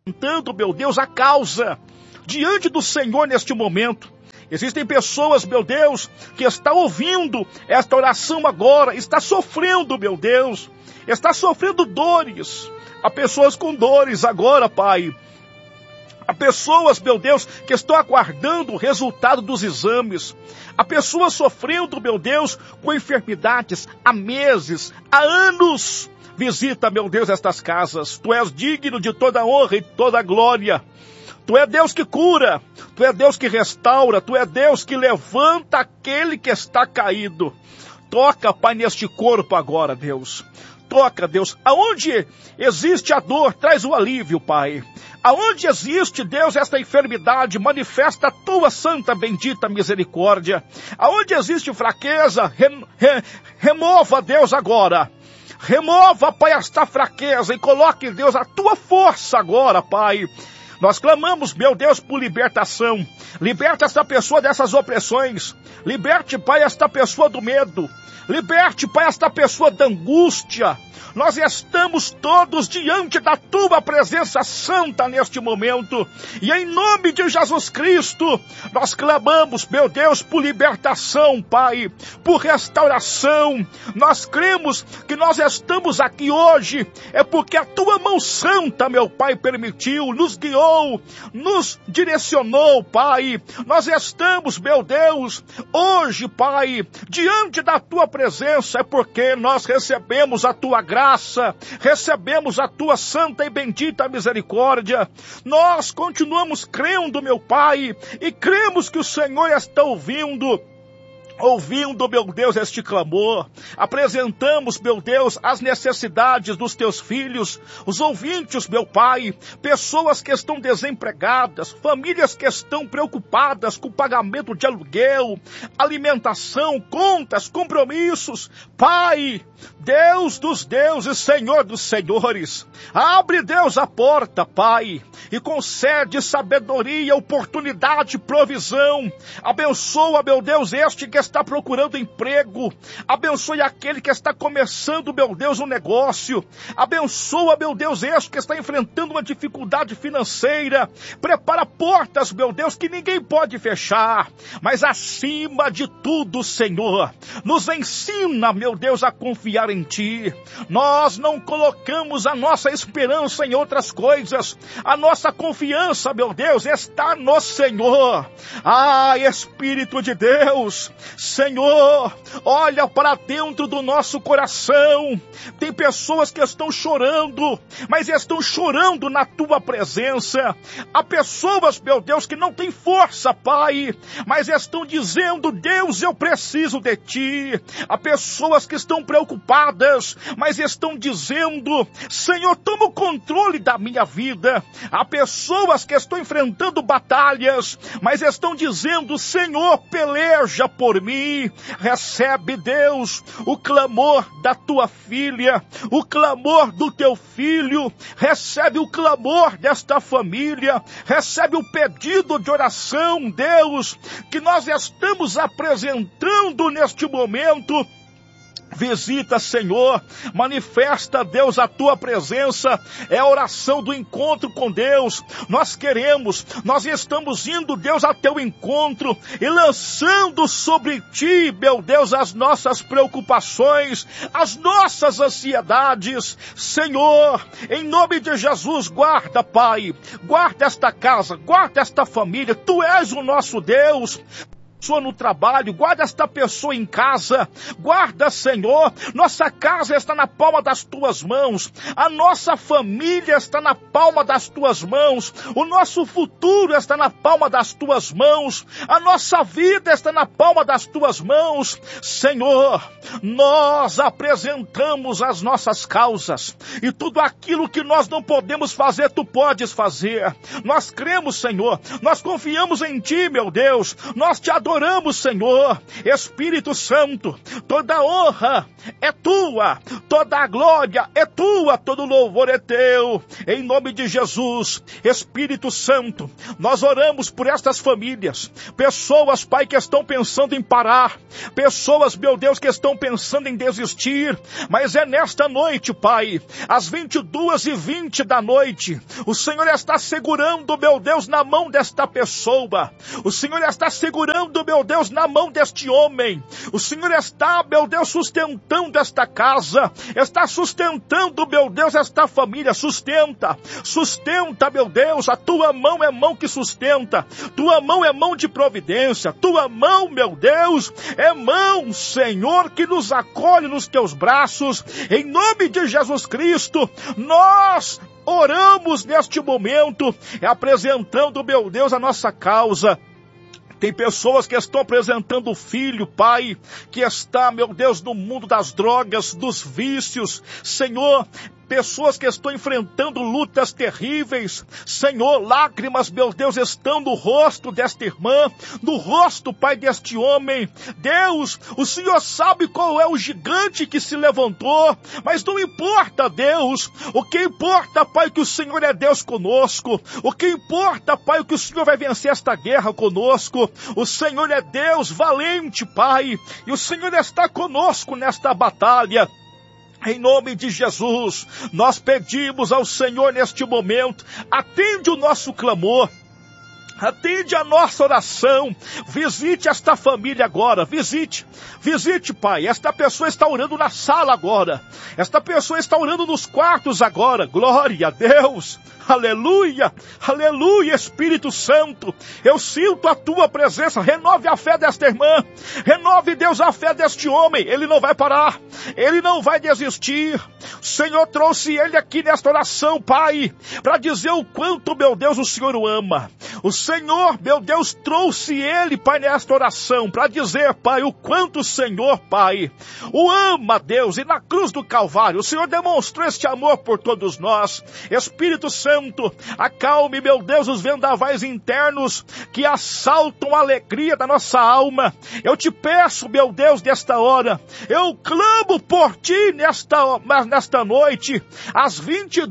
apresentando, meu Deus, a causa diante do Senhor neste momento. Existem pessoas, meu Deus, que estão ouvindo esta oração agora, está sofrendo, meu Deus, está sofrendo dores. Há pessoas com dores agora, Pai. Há pessoas, meu Deus, que estão aguardando o resultado dos exames. Há pessoas sofrendo, meu Deus, com enfermidades há meses, há anos. Visita, meu Deus, estas casas. Tu és digno de toda honra e toda glória. Tu é Deus que cura, Tu é Deus que restaura, Tu é Deus que levanta aquele que está caído. Toca, Pai, neste corpo agora, Deus. Toca, Deus. Aonde existe a dor, traz o alívio, Pai. Aonde existe, Deus, esta enfermidade, manifesta a Tua santa, bendita misericórdia. Aonde existe fraqueza, remova, Deus, agora. Remova, Pai, esta fraqueza e coloque, Deus, a Tua força agora, Pai. Nós clamamos, meu Deus, por libertação. Liberta esta pessoa dessas opressões. Liberte, Pai, esta pessoa do medo. Liberte, Pai, esta pessoa da angústia. Nós estamos todos diante da Tua presença santa neste momento. E em nome de Jesus Cristo, nós clamamos, meu Deus, por libertação, Pai, por restauração. Nós cremos que nós estamos aqui hoje, é porque a Tua mão santa, meu Pai, permitiu, nos guiou, nos direcionou, Pai. Nós estamos, meu Deus, hoje, Pai, diante da Tua presença, é porque nós recebemos a Tua graça, recebemos a Tua santa e bendita misericórdia. Nós continuamos crendo, meu Pai, e cremos que o Senhor está ouvindo, meu Deus, este clamor. Apresentamos, meu Deus, as necessidades dos Teus filhos, os ouvintes, meu Pai, pessoas que estão desempregadas, famílias que estão preocupadas com o pagamento de aluguel, alimentação, contas, compromissos. Pai, Deus dos deuses, Senhor dos senhores, abre, Deus, a porta, Pai, e concede sabedoria, oportunidade, provisão. Abençoa, meu Deus, este que está procurando emprego. Abençoe aquele que está começando, meu Deus, um negócio. Abençoa, meu Deus, este que está enfrentando uma dificuldade financeira. Prepara portas, meu Deus, que ninguém pode fechar. Mas acima de tudo, Senhor, nos ensina, meu Deus, a confiar em Ti. Nós não colocamos a nossa esperança em outras coisas. A nossa confiança, meu Deus, está no Senhor. Ah, Espírito de Deus, Senhor, olha para dentro do nosso coração. Tem pessoas que estão chorando, mas estão chorando na Tua presença. Há pessoas, meu Deus, que não têm força, Pai, mas estão dizendo, Deus, eu preciso de Ti. Há pessoas que estão preocupadas, mas estão dizendo, Senhor, toma o controle da minha vida. Há pessoas que estão enfrentando batalhas, mas estão dizendo, Senhor, peleja por mim. Recebe, Deus, o clamor da Tua filha, o clamor do Teu filho. Recebe o clamor desta família. Recebe o pedido de oração, Deus, que nós estamos apresentando neste momento. Visita, Senhor, manifesta, Deus, a Tua presença. É a oração do encontro com Deus. Nós estamos indo, Deus, a Teu encontro e lançando sobre Ti, meu Deus, as nossas preocupações, as nossas ansiedades. Senhor, em nome de Jesus, guarda, Pai, guarda esta casa, guarda esta família. Tu és o nosso Deus. Pessoa no trabalho, guarda esta pessoa em casa, guarda, Senhor, nossa casa está na palma das Tuas mãos, a nossa família está na palma das Tuas mãos, o nosso futuro está na palma das Tuas mãos, a nossa vida está na palma das Tuas mãos. Senhor, nós apresentamos as nossas causas, e tudo aquilo que nós não podemos fazer, Tu podes fazer. Nós cremos, Senhor, nós confiamos em Ti, meu Deus, nós Te adoramos, adoramos, Senhor. Espírito Santo, toda honra é tua, toda a glória é tua, todo louvor é teu. Em nome de Jesus, Espírito Santo, nós oramos por estas famílias, pessoas, Pai, que estão pensando em parar, pessoas, meu Deus, que estão pensando em desistir, mas é nesta noite, Pai, às 22h20 da noite, o Senhor está segurando, meu Deus, na mão desta pessoa, o Senhor está segurando, meu Deus, na mão deste homem, o Senhor está, meu Deus, sustentando esta casa, está sustentando, meu Deus, esta família, sustenta, meu Deus, a tua mão é mão que sustenta, tua mão é mão de providência, tua mão, meu Deus, é mão, Senhor, que nos acolhe nos teus braços, em nome de Jesus Cristo, nós oramos neste momento, apresentando, meu Deus, a nossa causa. Tem pessoas que estão apresentando o filho, Pai, que está, meu Deus, no mundo das drogas, dos vícios, Senhor, pessoas que estão enfrentando lutas terríveis, Senhor, lágrimas, meu Deus, estão no rosto desta irmã, no rosto, Pai, deste homem. Deus, o Senhor sabe qual é o gigante que se levantou, mas não importa, Deus, o que importa, Pai, que o Senhor é Deus conosco, o que importa, Pai, que o Senhor vai vencer esta guerra conosco, o Senhor é Deus valente, Pai, e o Senhor está conosco nesta batalha. Em nome de Jesus, nós pedimos ao Senhor neste momento, atende o nosso clamor, atende a nossa oração, visite esta família agora, visite, Pai, esta pessoa está orando na sala agora, esta pessoa está orando nos quartos agora, glória a Deus, aleluia, aleluia, Espírito Santo, eu sinto a tua presença, renove a fé desta irmã, renove, Deus, a fé deste homem, ele não vai parar, ele não vai desistir, o Senhor trouxe ele aqui nesta oração, Pai, para dizer o quanto, meu Deus, o Senhor o ama, o Senhor, meu Deus, trouxe ele, Pai, nesta oração, para dizer, Pai, o quanto o Senhor, Pai, o ama, Deus, e na cruz do Calvário, o Senhor demonstrou este amor por todos nós. Espírito Santo, acalme, meu Deus, os vendavais internos que assaltam a alegria da nossa alma. Eu te peço, meu Deus, nesta hora, eu clamo por ti nesta noite, às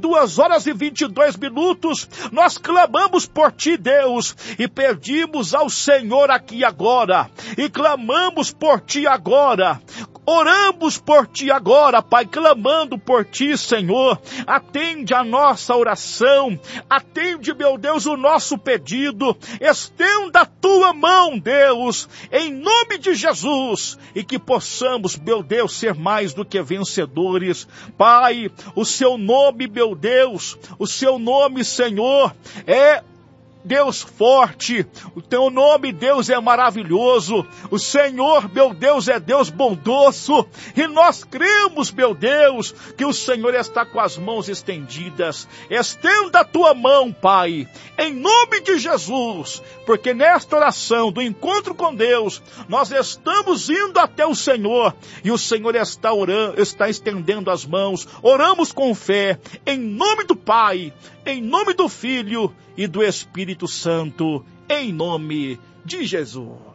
22h22, nós clamamos por ti, Deus, e pedimos ao Senhor aqui agora, e clamamos por ti agora, oramos por ti agora, Pai, clamando por ti, Senhor, atende a nossa oração, atende, meu Deus, o nosso pedido, estenda a tua mão, Deus, em nome de Jesus, e que possamos, meu Deus, ser mais do que vencedores, Pai, o seu nome, meu Deus, o seu nome, Senhor, é Deus forte, o teu nome, Deus, é maravilhoso, o Senhor, meu Deus, é Deus bondoso, e nós cremos, meu Deus, que o Senhor está com as mãos estendidas. Estenda a tua mão, Pai, em nome de Jesus, porque nesta oração do encontro com Deus, nós estamos indo até o Senhor, e o Senhor está orando, está estendendo as mãos, oramos com fé, em nome do Pai, em nome do Filho e do Espírito Santo, em nome de Jesus.